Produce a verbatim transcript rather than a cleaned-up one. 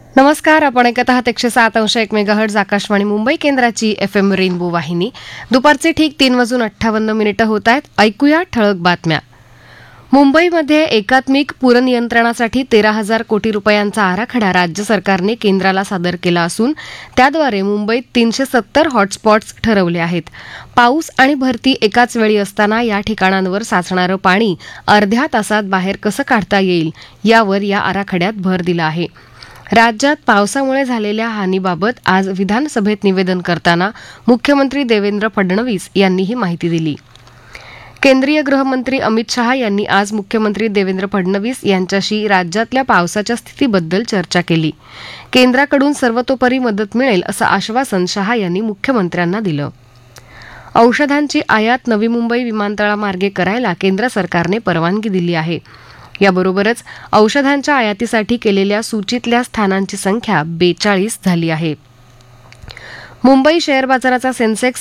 नमस्कार, आपण ऐकत आहात एकशे सात अंश एक मेगाहर्ट्ज आकाशवाणी मुंबई केंद्राची एफ एम रेनबो वाहिनी. दुपारचे ठीक तीन वाजून अठ्ठावन्न मिनिटं होत आहेत. ऐकूया ठळक बातम्या. मुंबईमध्ये एकात्मिक पूरनियंत्रणासाठी तेरा हजार कोटी रुपयांचा आराखडा राज्य सरकारने केंद्राला सादर केला असून त्याद्वारे मुंबईत तीनशे सत्तर हॉटस्पॉट्स ठरवले आहेत. पाऊस आणि भरती एकाच वेळी असताना या ठिकाणांवर साचणारं पाणी अर्ध्या तासात बाहेर कसं काढता येईल यावर या आराखड्यात भर दिला आहे. राज्यात पावसामुळे झालेल्या हानीबाबत आज विधानसभेत निवेदन करताना मुख्यमंत्री देवेंद्र फडणवीस यांनी ही माहिती दिली. केंद्रीय गृहमंत्री अमित शहा यांनी आज मुख्यमंत्री देवेंद्र फडणवीस यांच्याशी राज्यातल्या पावसाच्या स्थितीबद्दल चर्चा केली. केंद्राकडून सर्वतोपरी मदत मिळेल असं आश्वासन शहा यांनी मुख्यमंत्र्यांना दिलं. औषधांची आयात नवी मुंबई विमानतळामार्गे करायला केंद्र सरकारने परवानगी दिली आहे. याबरोबरच औषधांच्या आयातीसाठी केलेल्या सूचीतल्या स्थानांची संख्या बेचाळीस झाली आहे. मुंबई शेअर बाजाराचा सेन्सेक्स